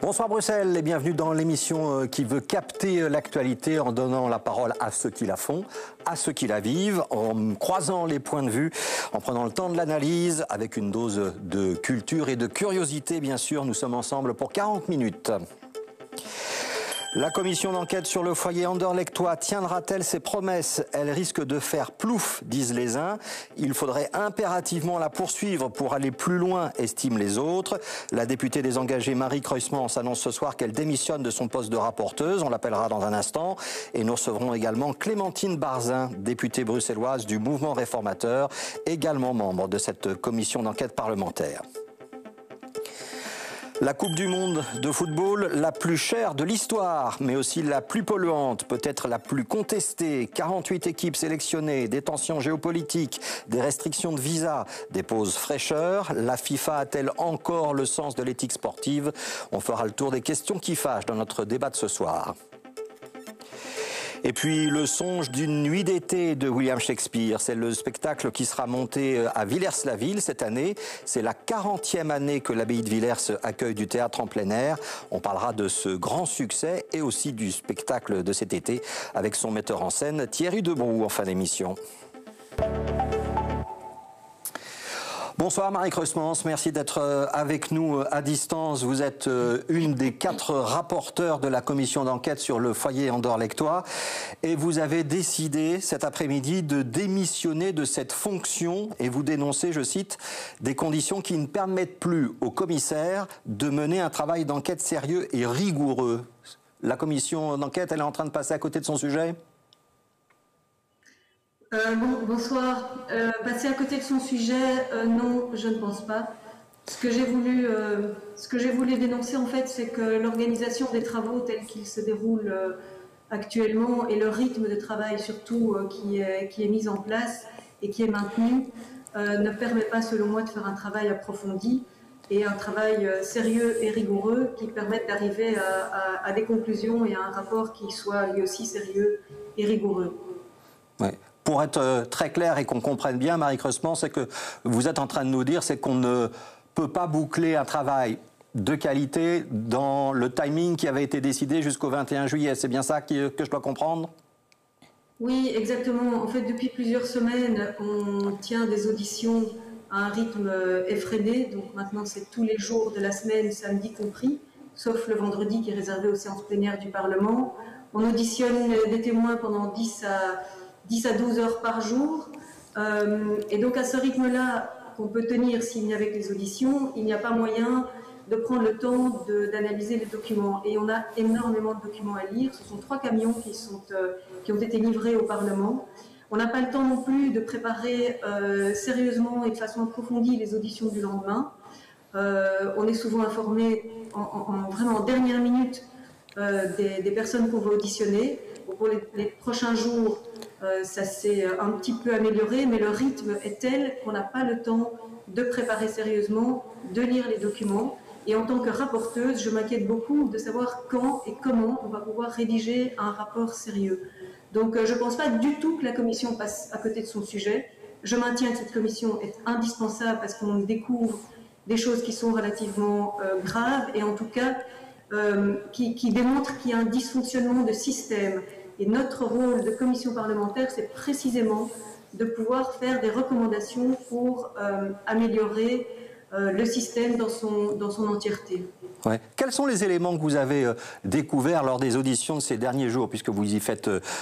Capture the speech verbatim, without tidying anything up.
Bonsoir Bruxelles et bienvenue dans l'émission qui veut capter l'actualité en donnant la parole à ceux qui la font, à ceux qui la vivent, en croisant les points de vue, en prenant le temps de l'analyse, avec une dose de culture et de curiosité bien sûr. Nous sommes ensemble pour quarante minutes. La commission d'enquête sur le foyer anderlechtois tiendra-t-elle ses promesses? Elle risque de faire plouf, disent les uns. Il faudrait impérativement la poursuivre pour aller plus loin, estiment les autres. La députée désengagée Marie Creutzmans annonce ce soir qu'elle démissionne de son poste de rapporteuse. On l'appellera dans un instant. Et nous recevrons également Clémentine Barzin, députée bruxelloise du mouvement réformateur, également membre de cette commission d'enquête parlementaire. La Coupe du Monde de football, la plus chère de l'histoire, mais aussi la plus polluante, peut-être la plus contestée. quarante-huit équipes sélectionnées, des tensions géopolitiques, des restrictions de visa, des pauses fraîcheurs. La FIFA a-t-elle encore le sens de l'éthique sportive? On fera le tour des questions qui fâchent dans notre débat de ce soir. Et puis le songe d'une nuit d'été de William Shakespeare, c'est le spectacle qui sera monté à Villers-la-Ville cette année. C'est la quarantième année que l'abbaye de Villers accueille du théâtre en plein air. On parlera de ce grand succès et aussi du spectacle de cet été avec son metteur en scène Thierry Debroux en fin d'émission. Bonsoir Marie Creutzmans, merci d'être avec nous à distance. Vous êtes une des quatre rapporteurs de la commission d'enquête sur le foyer anderlechtois et vous avez décidé cet après-midi de démissionner de cette fonction et vous dénoncez, je cite, des conditions qui ne permettent plus aux commissaires de mener un travail d'enquête sérieux et rigoureux. La commission d'enquête, elle est en train de passer à côté de son sujet ? Euh, bon, bonsoir. Euh, passer à côté de son sujet, euh, non, je ne pense pas. Ce que j'ai voulu, euh, ce que j'ai voulu dénoncer, en fait, c'est que l'organisation des travaux tels qu'ils se déroulent euh, actuellement et le rythme de travail, surtout, euh, qui, est, qui est mis en place et qui est maintenu, euh, ne permet pas, selon moi, de faire un travail approfondi et un travail euh, sérieux et rigoureux qui permette d'arriver à, à, à des conclusions et à un rapport qui soit lui aussi sérieux et rigoureux. Ouais. Pour être très clair et qu'on comprenne bien, Marie Creutzmans, c'est que vous êtes en train de nous dire, c'est qu'on ne peut pas boucler un travail de qualité dans le timing qui avait été décidé jusqu'au vingt et un juillet. C'est bien ça que je dois comprendre ? Oui, exactement. En fait, depuis plusieurs semaines, on tient des auditions à un rythme effréné. Donc maintenant, c'est tous les jours de la semaine, samedi compris, sauf le vendredi qui est réservé aux séances plénières du Parlement. On auditionne des témoins pendant dix à douze heures par jour. Euh, et donc, à ce rythme-là, qu'on peut tenir s'il n'y a avec les auditions, il n'y a pas moyen de prendre le temps d'analyser les documents. Et on a énormément de documents à lire. Ce sont trois camions qui, sont, euh, qui ont été livrés au Parlement. On n'a pas le temps non plus de préparer euh, sérieusement et de façon approfondie les auditions du lendemain. Euh, on est souvent informé en, en, en, vraiment en dernière minute euh, des, des personnes qu'on va auditionner. Pour les, les prochains jours, euh, ça s'est un petit peu amélioré, mais le rythme est tel qu'on n'a pas le temps de préparer sérieusement, de lire les documents. Et en tant que rapporteuse, je m'inquiète beaucoup de savoir quand et comment on va pouvoir rédiger un rapport sérieux. Donc euh, je ne pense pas du tout que la commission passe à côté de son sujet. Je maintiens que cette commission est indispensable parce qu'on découvre des choses qui sont relativement euh, graves et en tout cas euh, qui, qui démontrent qu'il y a un dysfonctionnement de système. Et notre rôle de commission parlementaire, c'est précisément de pouvoir faire des recommandations pour euh, améliorer euh, le système dans son, dans son entièreté. Ouais. Quels sont les éléments que vous avez euh, découverts lors des auditions de ces derniers jours, puisque vous y faites euh,